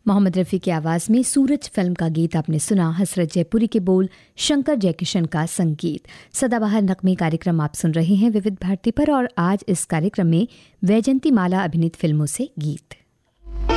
मोहम्मद रफ़ी की आवाज़ में सूरज फिल्म का गीत आपने सुना। हसरत जयपुरी के बोल, शंकर जयकिशन का संगीत। सदाबहार नगमे कार्यक्रम आप सुन रहे हैं विविध भारती पर, और आज इस कार्यक्रम में वैजंती माला अभिनीत फिल्मों से गीत।